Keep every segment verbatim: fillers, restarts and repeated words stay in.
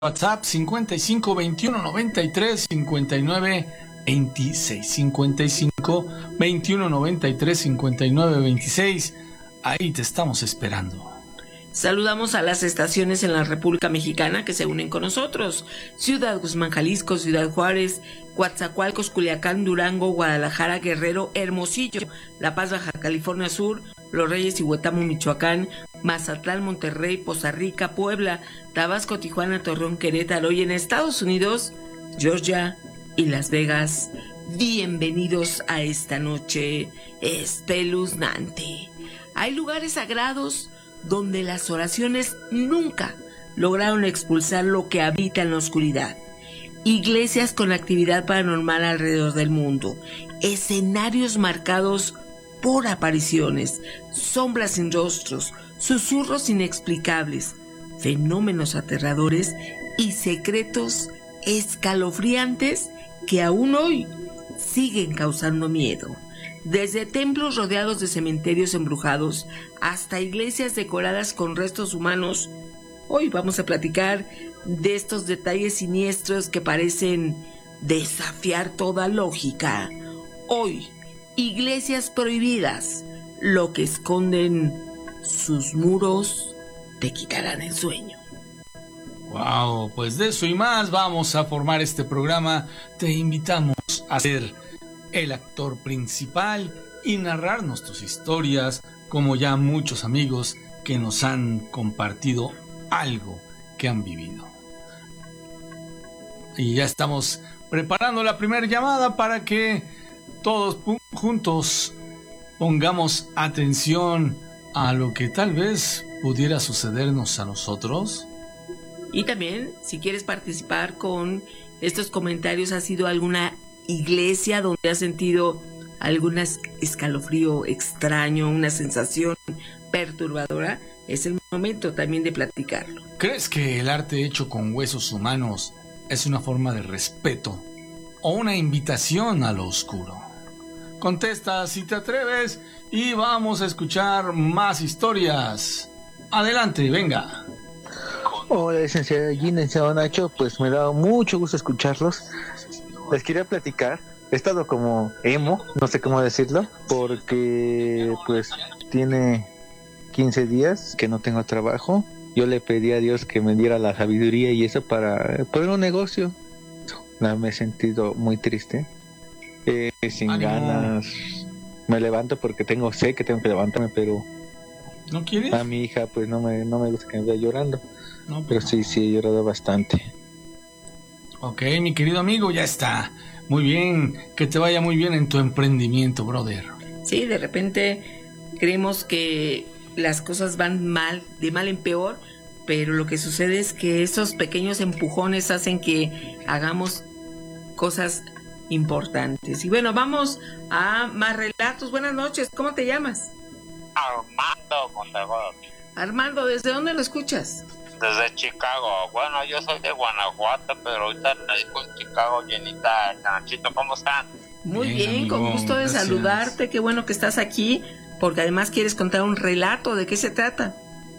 WhatsApp cincuenta y cinco veintiuno noventa y tres cincuenta y nueve veintiséis, cincuenta y cinco veintiuno noventa y tres cincuenta y nueve veintiséis. Ahí te estamos esperando. Saludamos a las estaciones en la República Mexicana que se unen con nosotros: Ciudad Guzmán, Jalisco; Ciudad Juárez; Coatzacoalcos, Culiacán, Durango; Guadalajara, Guerrero, Hermosillo; La Paz, Baja California Sur; Los Reyes y Huetamo, Michoacán; Mazatlán, Monterrey, Poza Rica, Puebla; Tabasco, Tijuana, Torreón, Querétaro; y en Estados Unidos, Georgia y Las Vegas. Bienvenidos a esta noche espeluznante. Hay lugares sagrados donde las oraciones nunca lograron expulsar lo que habita en la oscuridad. Iglesias con actividad paranormal alrededor del mundo. Escenarios marcados por apariciones, sombras sin rostros, susurros inexplicables, fenómenos aterradores y secretos escalofriantes que aún hoy siguen causando miedo. Desde templos rodeados de cementerios embrujados hasta iglesias decoradas con restos humanos, hoy vamos a platicar de estos detalles siniestros que parecen desafiar toda lógica. Hoy, iglesias prohibidas, lo que esconden sus muros te quitarán el sueño. Wow, pues de eso y más vamos a formar este programa. Te invitamos a ser el actor principal y narrarnos tus historias, como ya muchos amigos que nos han compartido algo que han vivido. Y ya estamos preparando la primera llamada para que todos juntos pongamos atención a lo que tal vez pudiera sucedernos a nosotros. Y también, si quieres participar con estos comentarios, ¿ha sido alguna iglesia donde has sentido algún escalofrío extraño, una sensación perturbadora? Es el momento también de platicarlo. ¿Crees que el arte hecho con huesos humanos es una forma de respeto o una invitación a lo oscuro? Contesta si te atreves y vamos a escuchar más historias. Adelante, venga. Hola, licenciada Gina, licenciado Nacho, pues me da mucho gusto escucharlos. Les quería platicar, he estado como emo, no sé cómo decirlo, porque pues tiene quince días que no tengo trabajo. Yo le pedí a Dios que me diera la sabiduría y eso para poner un negocio. Me he sentido muy triste, eh, sin ¡Ánimo! ganas. Me levanto porque tengo sé que tengo que levantarme, pero ¿no quieres? A mi hija pues no me, no me gusta que me vea llorando, no, pero sí, sí he llorado bastante. Ok, mi querido amigo, ya está. Muy bien, que te vaya muy bien en tu emprendimiento, brother. Sí, de repente creemos que las cosas van mal, de mal en peor, pero lo que sucede es que esos pequeños empujones hacen que hagamos cosas importantes. Y bueno, vamos a más relatos. Buenas noches, ¿cómo te llamas? Armando Montegón. Armando, ¿desde dónde lo escuchas? Desde Chicago. Bueno, yo soy de Guanajuato, pero ahorita radico en Chicago, llenita. Nachito, ¿cómo están? Muy bien, bien amigo, con gusto de gracias. saludarte. Qué bueno que estás aquí, porque además quieres contar un relato. ¿De qué se trata?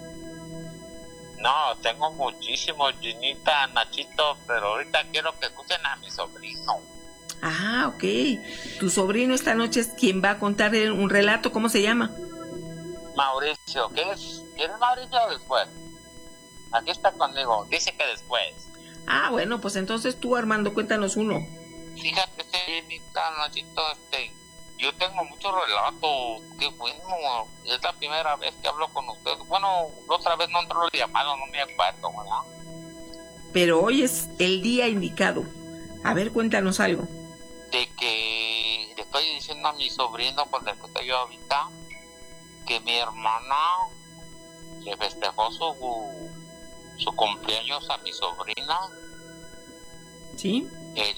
No, tengo muchísimo, Ginita, Nachito, pero ahorita quiero que escuchen a mi sobrino. Ah, ok. Tu sobrino esta noche es quien va a contar un relato. ¿Cómo se llama? Mauricio. ¿Quieres, ¿quieres Mauricio o después? Aquí está conmigo, dice que después. Ah, bueno, pues entonces tú, Armando, cuéntanos uno. Fíjate, Ginita, Nachito, este, yo tengo muchos relatos. Qué bueno, es la primera vez que hablo con ustedes. Bueno, otra vez no entró el llamado, no me acuerdo, ¿verdad? Pero hoy es el día indicado. A ver, cuéntanos algo. De que le estoy diciendo a mi sobrino con el que estoy yo ahorita que mi hermana le festejó su, su cumpleaños a mi sobrina. ¿Sí? El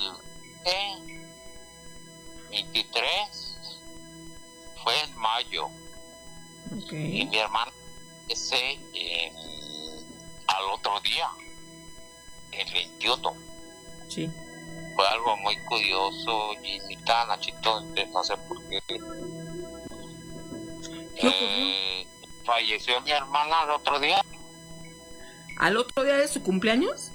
veintitrés fue en mayo. Okay. Y mi hermana ese eh, al otro día, el veintiuno. Sí. Fue algo muy curioso, Ginita, Nachito, no sé por qué. ¿Qué eh, falleció mi hermana el otro día. ¿Al otro día de su cumpleaños?